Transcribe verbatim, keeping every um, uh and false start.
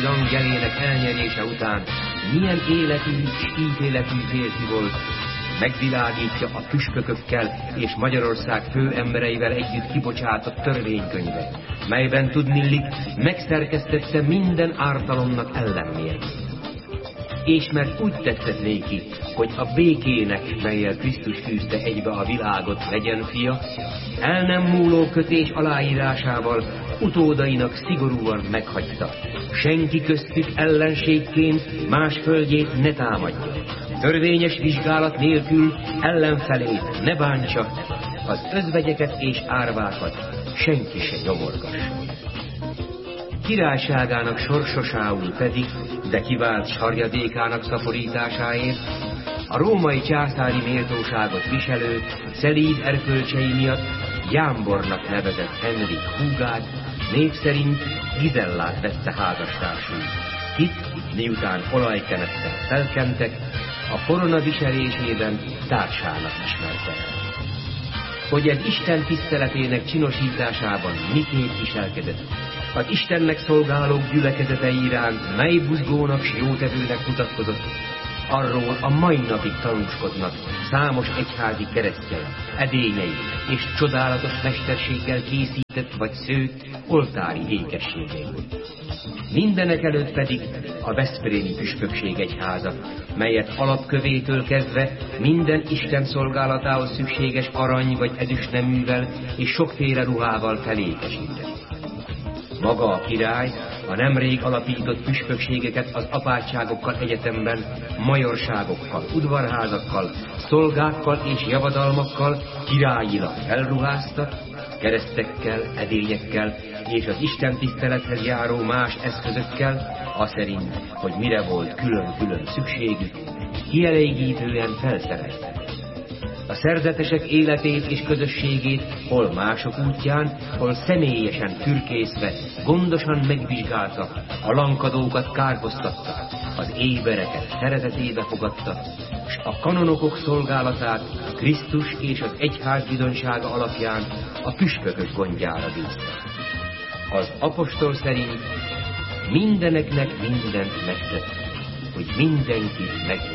Dávid angelének elnyerése után milyen életű és ítéletű férfi volt, megvilágítja a püspökökkel és Magyarország főembereivel együtt kibocsátott törvénykönyve, melyben tudnillik megszerkesztette minden ártalomnak ellenmérni. És mert úgy tetszett néki, hogy a békének, melyel Krisztus fűzte egybe a világot, legyen fia, el nem múló kötés aláírásával utódainak szigorúan meghagyta. Senki köztük ellenségként más földjét ne támadja. Törvényes vizsgálat nélkül ellenfelét ne bántsa, az özvegyeket és árvákat senki se nyomorgassa. Királyságának sorsosául pedig, de kivált sarjadékának szaporításáért, a római császári méltóságot viselő, szelíd erkölcsei miatt Jámbornak nevezett Henrik húgát, név szerint Gizellát vette házastársul, kit, miután olajkenettel felkentek, a korona viselésében társának ismerte. Hogy ez Isten tiszteletének csinosításában miként viselkedett, az Istennek szolgálók gyülekezetei iránt mely buzgónak s jótevőnek mutatkozott, arról a mai napig tanúskodnak számos egyházi keresztjei, edényei és csodálatos mesterséggel készített vagy szőtt oltári ékességei. Mindenek előtt pedig a veszprémi püspökség egyháza, melyet alapkövétől kezdve minden Isten szolgálatához szükséges arany vagy ezüstneművel és sokféle ruhával felékesített. Maga a király a nemrég alapított püspökségeket az apátságokkal egyetemben, majorságokkal, udvarházakkal, szolgákkal és javadalmakkal királyilag felruházta, keresztekkel, edényekkel és az Isten tisztelethez járó más eszközökkel, aszerint, hogy mire volt külön-külön szükségük, kielégítően felszerelte. A szerzetesek életét és közösségét hol mások útján, hol személyesen fürkészve, gondosan megvizsgálta, a lankadókat kárhoztatta, az ébereket szeretetébe fogadta, s a kanonokok szolgálatát Krisztus és az egyház bizonysága alapján a püspökök gondjára bízta. Az apostol szerint mindeneknek mindent megtett, hogy mindenki meg